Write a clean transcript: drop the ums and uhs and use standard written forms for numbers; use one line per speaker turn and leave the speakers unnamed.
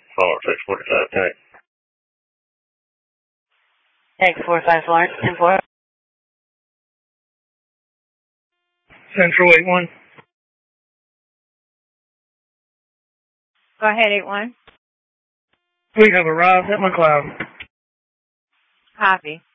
Following 645 tank.
X45 Florence, 10-4.
Central 8-1.
Go ahead, 8-1.
We have arrived at McLeod.
Copy.